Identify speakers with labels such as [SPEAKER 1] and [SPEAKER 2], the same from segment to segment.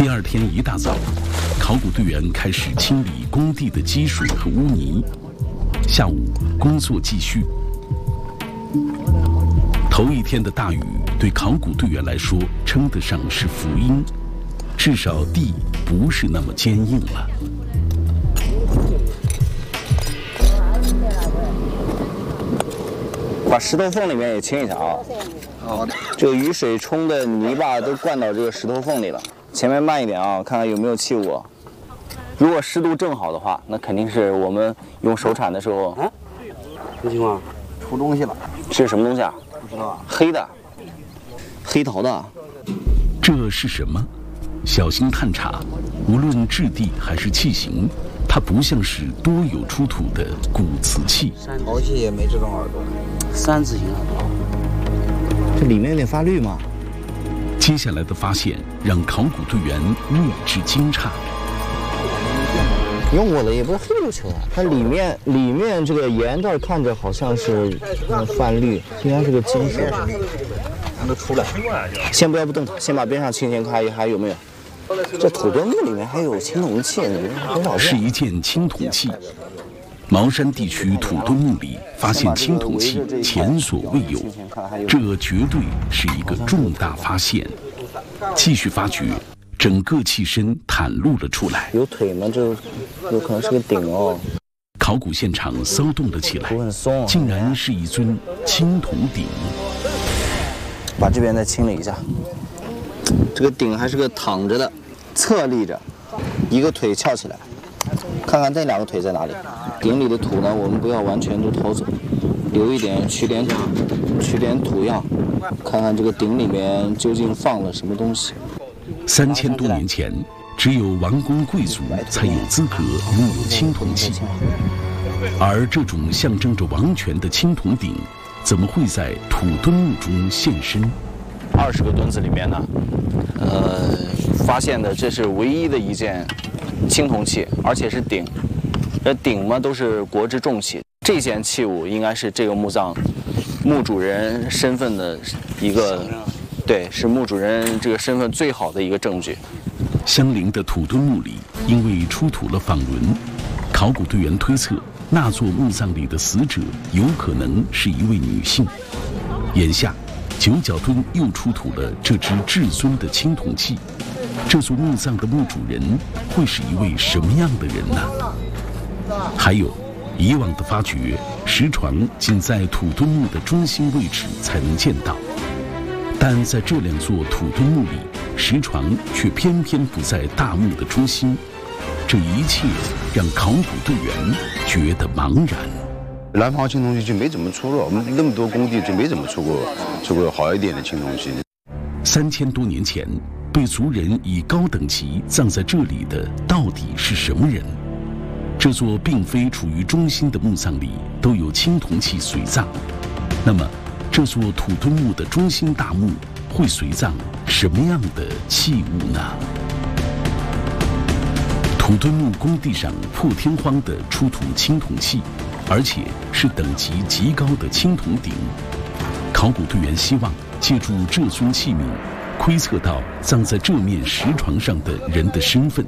[SPEAKER 1] 第二天一大早，考古队员开始清理工地的积水和污泥。下午工作继续。头一天的大雨对考古队员来说称得上是福音，至少地不是那么坚硬了。
[SPEAKER 2] 把石头缝里面也清一下啊。好的。这个雨水冲的泥巴都灌到这个石头缝里了。前面慢一点啊，看看有没有器物。如果湿度正好的话，那肯定是我们用手铲的时候。啊？什么情况？出东西了。是什么东西啊？不知道啊。黑的。黑陶的。
[SPEAKER 1] 这是什么？小心探查，无论质地还是器型，它不像是多有出土的古瓷器。
[SPEAKER 3] 陶器也没这种耳朵。3字形耳朵。
[SPEAKER 2] 这里面有点发绿吗？
[SPEAKER 1] 接下来的发现让考古队员为之惊诧。
[SPEAKER 2] 用过的也不是黑琉球啊，它里面这个颜这儿看着好像是泛绿，应该是个金色。看得出来。先不要动它，先把边上清看还有没有。这土墩墓里面还有青铜器，很少见。
[SPEAKER 1] 是一件青铜器。茅山地区土墩墓里发现青铜器前所未有，这绝对是一个重大发现。继续发掘，整个器身袒露了出来。
[SPEAKER 2] 有腿吗？这有可能是个鼎哦。
[SPEAKER 1] 考古现场骚动了起来，竟然是一尊青铜鼎。
[SPEAKER 2] 把这边再清理一下。这个鼎还是个躺着的，侧立着，一个腿翘起来。看看这2个腿在哪里？鼎里的土呢，我们不要完全都掏走，留一点，取点土样，看看这个鼎里面究竟放了什么东西。
[SPEAKER 1] 3000多年前，只有王公贵族才有资格拥有青铜器，而这种象征着王权的青铜鼎，怎么会在土墩墓中现身
[SPEAKER 2] ？20个墩子里面呢，发现的这是唯一的一件青铜器，而且是鼎。这鼎嘛都是国之重器，这件器物应该是这个墓葬墓主人身份的一个，对，是墓主人这个身份最好的一个证据。
[SPEAKER 1] 相邻的土墩墓里，因为出土了纺轮，考古队员推测那座墓葬里的死者有可能是一位女性。眼下9角墩又出土了这只至尊的青铜器，这座墓葬的墓主人会是一位什么样的人呢？还有，以往的发掘，石床仅在土墩墓的中心位置才能见到，但在这2座土墩墓里，石床却偏偏不在大墓的中心。这一切让考古队员觉得茫然。
[SPEAKER 4] 南方青铜器就没怎么出过，我们那么多工地就没怎么出过好一点的青铜器。
[SPEAKER 1] 3000多年前，被族人以高等级葬在这里的到底是什么人？这座并非处于中心的墓葬里都有青铜器随葬，那么这座土墩墓的中心大墓会随葬什么样的器物呢？土墩墓工地上破天荒地出土青铜器，而且是等级极高的青铜鼎。考古队员希望借助这尊器皿，窥测到葬在这面石床上的人的身份。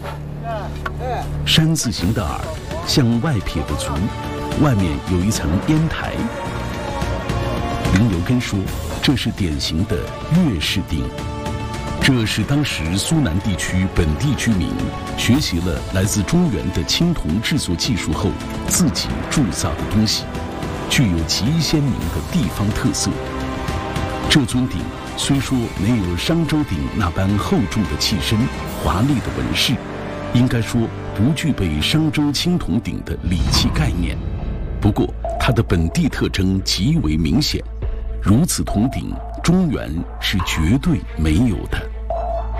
[SPEAKER 1] 山字形的耳，向外撇的足，外面有一层烟台。林留根说，这是典型的粤式鼎。这是当时苏南地区本地居民学习了来自中原的青铜制作技术后自己铸造的东西，具有极鲜明的地方特色。这尊鼎虽说没有商周鼎那般厚重的器身、华丽的纹饰，应该说不具备商周青铜鼎的礼器概念。不过，它的本地特征极为明显，如此铜鼎，中原是绝对没有的。